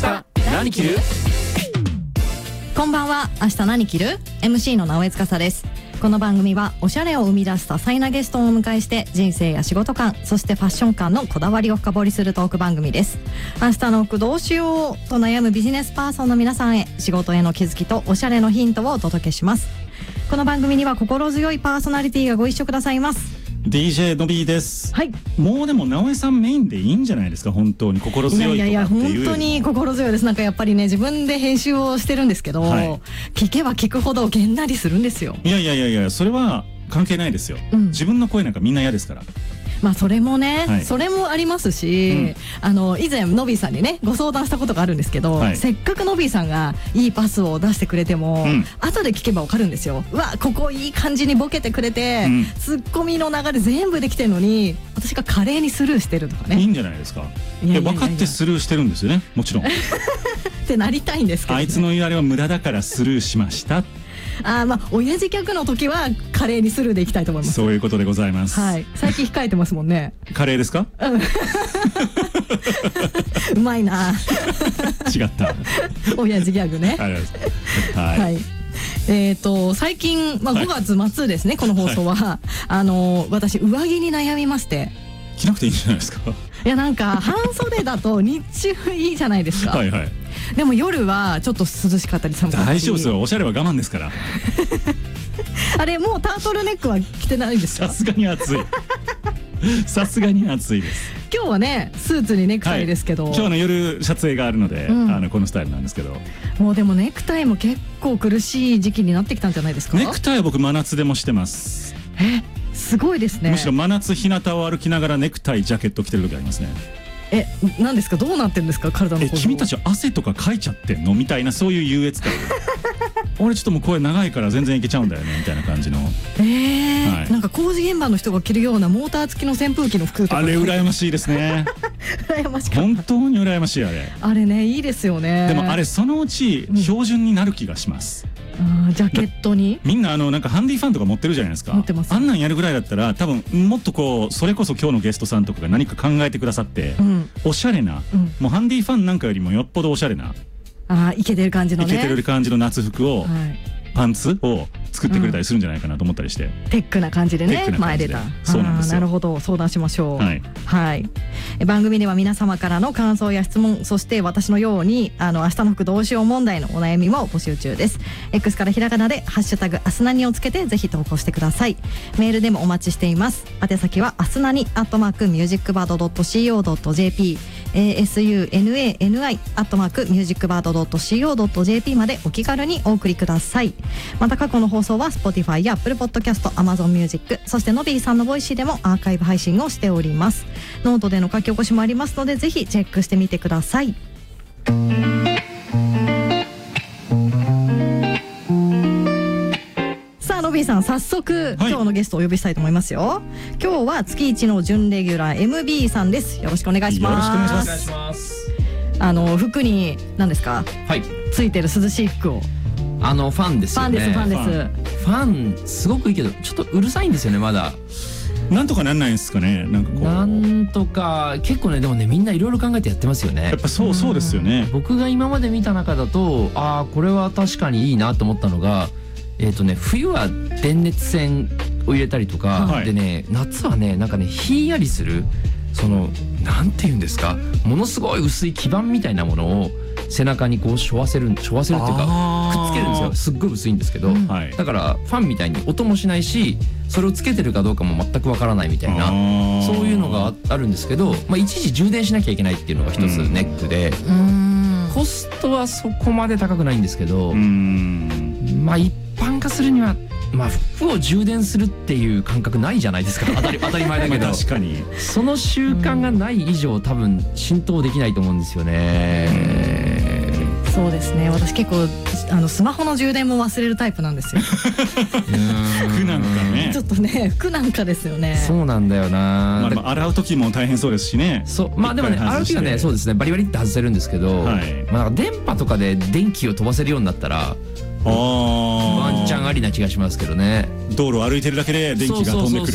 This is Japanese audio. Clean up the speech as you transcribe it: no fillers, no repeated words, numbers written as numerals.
日何着る？ こんばんは。明日何着る？ MC の直江司です。この番組はおしゃれを生み出す多彩なゲストをお迎えして人生や仕事観、そしてファッション観のこだわりを深掘りするトーク番組です。明日の服どうしようと悩むビジネスパーソンの皆さんへ、仕事への気づきとおしゃれのヒントをお届けします。この番組には心強いパーソナリティがご一緒くださいます。 DJ のびーです。 はい。 もうでも直江さんメインでいいんじゃないですか。本当に心強いとかっていう。 いや本当に心強いです。なんかやっぱりね、自分で編集をしてるんですけど、はい、聞けば聞くほどげんなりするんですよ。 いやそれは関係ないですよ、自分の声なんかみんな嫌ですから。 まあそれもね、はい、それもありますし、以前のびーさんにねご相談したことがあるんですけど、せっかくのびーさんがいいパスを出してくれても、後で聞けばわかるんですよ。うわ、ここいい感じにボケてくれて、ツッコミの流れ全部できてるのに私が華麗にスルーしてるとかね。 いいんじゃないですか。分かってスルーしてるんですよね、もちろんってなりたいんですけど、ね、 あいつの言われは無駄だからスルーしました。 まあ親父客の時はカレーにスルーでいきたいと思います。 そういうことでございます。 はい。最近控えてますもんね。 カレーですか？ うまいな。 違った。 親父ギャグね。はい。最近、5月末ですね、この放送は、私上着に悩みまして。 着なくていいんじゃないですか。 いや、なんか半袖だと日中いいじゃないですか。 はいはい。 でも夜はちょっと涼しかったり寒かったり。 大丈夫ですよ、おしゃれは我慢ですからあれ、もうタートルネックは着てないですか？ さすがに暑いさすがに暑いです。 今日はねスーツにネクタイですけど、 今日の夜撮影があるので、このスタイルなんですけど、 もうでもネクタイも結構苦しい時期になってきたんじゃないですか？ ネクタイは僕真夏でもしてます。 すごいですね。 むしろ真夏日向を歩きながらネクタイジャケット着てる時ありますね。 何ですか？どうなってるんですか？体の構造。君たちは汗とかかいちゃってんのみたいな、そういう優越感俺ちょっともう声長いから全然いけちゃうんだよねみたいな感じの。 なんか工事現場の人が着るようなモーター付きの扇風機の服とか、 あれ羨ましいですね羨ましかった。 本当に羨ましい。 あれね、いいですよね。 でもあれそのうち標準になる気がします。 ジャケットにみんななんかハンディファンとか持ってるじゃないですか。 持ってます。 あんなんやるぐらいだったら多分もっとこう、それこそ今日のゲストさんとかが何か考えてくださって、おしゃれな、もうハンディファンなんかよりもよっぽどおしゃれな、 イケてる感じのね、 イケてる感じの夏服を、パンツを作ってくれたりするんじゃないかなと思ったりして、 テックな感じでね、前出た。 そうなんですよ。 なるほど、相談しましょう。はい。番組では皆様からの感想や質問、そして私のように明日の服どうしよう問題のお悩みも募集中です。 X からひらがなでハッシュタグあすなにをつけてぜひ投稿してください。メールでもお待ちしています。宛先はあすなに@musicbird.co.jp asunani@musicbird.co.jp までお気軽にお送りください。また過去の放送は Spotify や Apple Podcast、Amazon Music、そしてのびーさんのボイシーでもアーカイブ配信をしております。ノートでの書き起こしもありますのでぜひチェックしてみてください。さあのびーさん、早速、今日のゲストをお呼びしたいと思いますよ。今日は月1の準レギュラー MB さんです。よろしくお願いします。 よろしくお願いします。 服に何ですか？ついてる涼しい服を。 ファンですよね。 ファンです。 ファンすごくいいけどちょっとうるさいんですよね。まだなんとかなんないんですかね。 なんとか結構ね、でもね、みんないろいろ考えてやってますよね。 やっぱそうですよね。 僕が今まで見た中だとこれは確かにいいなと思ったのが、冬は電熱線を入れたりとか、でね、夏はね、なんかね、ひんやりするなんていうんですか、ものすごい薄い基板みたいなものを背中にこうしょわせるっていうかくっつけるんですよ。すっごい薄いんですけど、だからファンみたいに音もしないし、それをつけてるかどうかも全くわからないみたいな、そういうのがあるんですけど、一時充電しなきゃいけないっていうのが一つネックで、コストはそこまで高くないんですけど、一般化するには服を充電するっていう感覚ないじゃないですか。当たり前だけど確かにその習慣がない以上多分浸透できないと思うんですよね。 そうですね。私結構スマホの充電も忘れるタイプなんですよ。服なんかね、 ちょっとね、服なんかですよね。 そうなんだよな。 洗う時も大変そうですしね。 でもね、洗う時はね、そうですね、バリバリって外せるんですけど、電波とかで電気を飛ばせるようになったらワンチャンありな気がしますけどね。 道路を歩いてるだけで電気が飛んでくる。